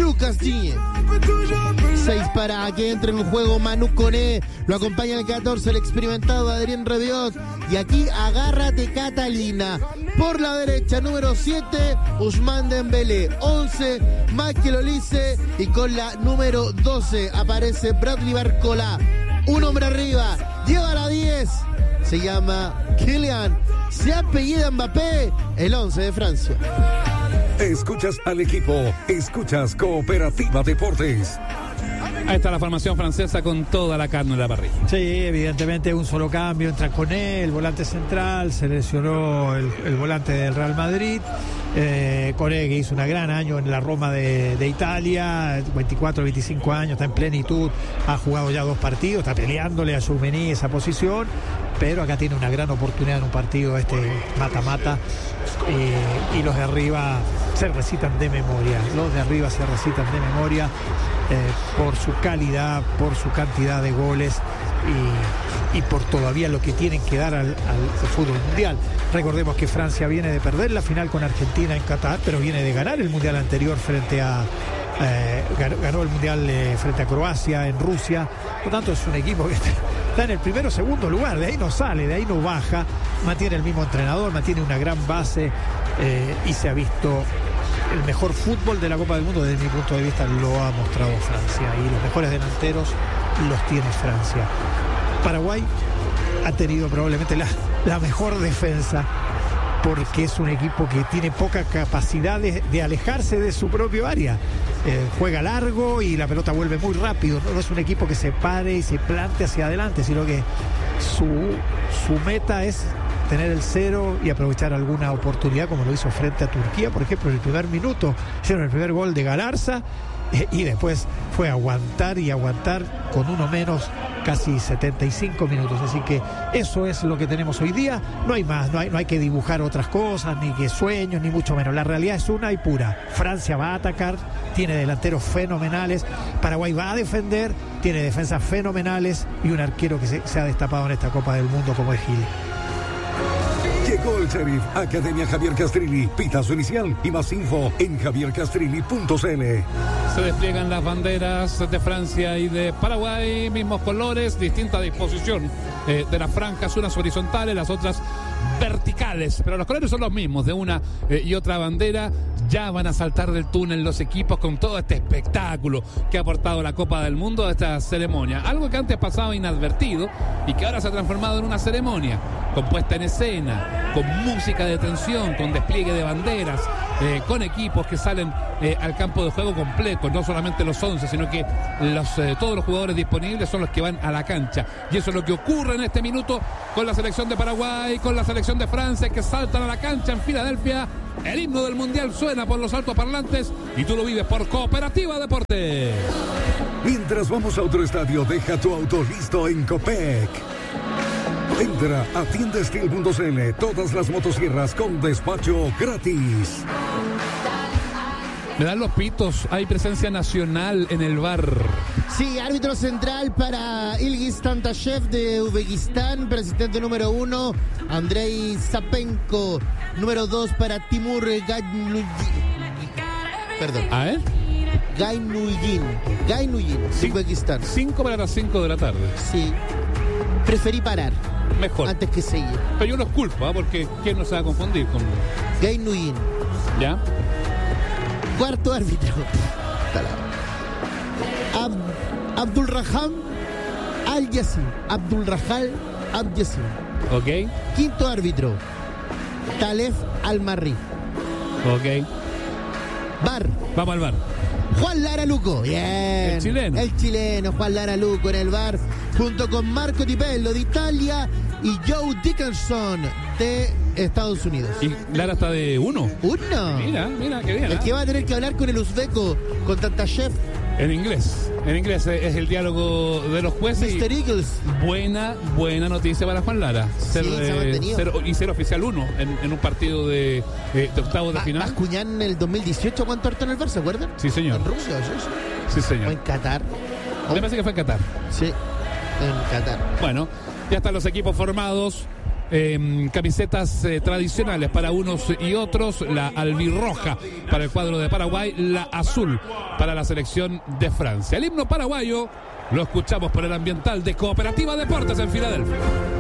Lucas Digne. 6 para que entre en el juego Manu Koné. Lo acompaña el 14, el experimentado Adrien Rabiot. Y aquí agárrate Catalina. Por la derecha, número 7, Ousmane Dembélé. 11, Michael Olise. Y con la número 12 aparece Bradley Barcola. Un hombre arriba, lleva la 10. Se llama Kylian. Se apellida Mbappé, el 11 de Francia. Escuchas al equipo, escuchas Cooperativa Deportes. Ahí está la formación francesa con toda la carne en la parrilla. Sí, evidentemente un solo cambio, entra Koné, el volante central, se lesionó el volante del Real Madrid. Koné, que hizo un gran año en la Roma de Italia, 24, 25 años, está en plenitud, ha jugado ya 2 partidos, está peleándole a Tchouaméni esa posición, pero acá tiene una gran oportunidad en un partido mata-mata, y los de arriba se recitan de memoria, por su calidad, por su cantidad de goles y por todavía lo que tienen que dar al fútbol mundial. Recordemos que Francia viene de perder la final con Argentina en Qatar, pero viene de ganar el mundial anterior ganó el mundial frente a Croacia en Rusia. Por tanto, es un equipo que está en el primero o segundo lugar, de ahí no sale, de ahí no baja, mantiene el mismo entrenador, mantiene una gran base, y se ha visto el mejor fútbol de la Copa del Mundo. Desde mi punto de vista lo ha mostrado Francia, y los mejores delanteros los tiene Francia. Paraguay ha tenido probablemente la mejor defensa, porque es un equipo que tiene poca capacidad de alejarse de su propio área. Juega largo y la pelota vuelve muy rápido. No es un equipo que se pare y se plante hacia adelante, sino que su meta es tener el 0 y aprovechar alguna oportunidad, como lo hizo frente a Turquía, por ejemplo, en el primer minuto hicieron el primer gol de Galarza, y después fue aguantar con uno menos casi 75 minutos. Así que eso es lo que tenemos hoy día. No hay más, no hay que dibujar otras cosas, ni que sueños, ni mucho menos. La realidad es una y pura. Francia va a atacar, tiene delanteros fenomenales. Paraguay va a defender, tiene defensas fenomenales, y un arquero que se ha destapado en esta Copa del Mundo como es Gil. Llegó el Sheriff Academia Javier Castrilli. Pita su inicial y más info en javiercastrilli.cl. Se despliegan las banderas de Francia y de Paraguay, mismos colores, distinta disposición de las franjas, unas horizontales, las otras verticales, pero los colores son los mismos de una y otra bandera. Ya van a saltar del túnel los equipos con todo este espectáculo que ha aportado la Copa del Mundo a esta ceremonia. Algo que antes pasaba inadvertido y que ahora se ha transformado en una ceremonia con puesta en escena, con música de tensión, con despliegue de banderas, con equipos que salen al campo de juego completo, no solamente los 11, sino que todos los jugadores disponibles son los que van a la cancha. Y eso es lo que ocurre en este minuto con la selección de Paraguay, con la selección de Francia, que saltan a la cancha en Filadelfia. El himno del mundial suena por los altoparlantes y tú lo vives por Cooperativa Deportes. Mientras vamos a otro estadio, deja tu auto listo en Copec. Entra a tiendastil.cl, todas las motosierras con despacho gratis. Me dan los pitos, hay presencia nacional en el bar. Sí, árbitro central para Ilgiz Tantashev de Uzbekistán, presidente número 1, Andrei Sapenko, número 2 para Timur Gaynuyin, Uzbekistán. 5 para las 5 de la tarde. Sí, preferí parar. Mejor. Antes que seguir. Pero yo los culpo, porque ¿quién no se va a confundir con Gaynuyin? ¿Ya? Cuarto árbitro. Abdulrahman Al-Yassin. Ok. Quinto árbitro, Talef Al-Marri. Ok. Bar. Vamos al bar. Juan Lara Luco. Bien. El chileno Juan Lara Luco en el bar, junto con Marco Di Bello de Italia y Joe Dickinson de Estados Unidos. Y Lara está de 1. Mira, qué bien. El que va a tener que hablar con el uzbeco, con Tantashev. En inglés es el diálogo de los jueces. Mr. Eagles. Buena noticia para Juan Lara. Ser oficial 1 en un partido de octavos de final. Bascuñán en el 2018, ¿cuánto hartó en el Bar? ¿Se acuerdan? Sí, señor. En Rusia, sí, señor. O en Qatar. Me parece que fue en Qatar. Sí, en Qatar. Bueno, ya están los equipos formados. camisetas tradicionales para unos y otros, la albirroja para el cuadro de Paraguay, la azul para la selección de Francia. El himno paraguayo lo escuchamos por el ambiental de Cooperativa Deportes en Filadelfia.